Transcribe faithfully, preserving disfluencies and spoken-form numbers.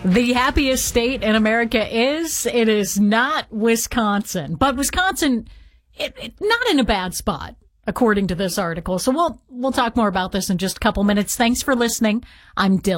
the happiest state in America is, it is not Wisconsin. But Wisconsin, it, it, not in a bad spot, according to this article. So we'll we'll talk more about this in just a couple minutes. Thanks for listening. I'm Dylan.